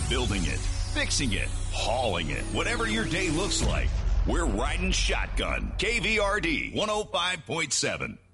Building it, fixing it, hauling it, whatever your day looks like. We're riding shotgun. KVRD 105.7.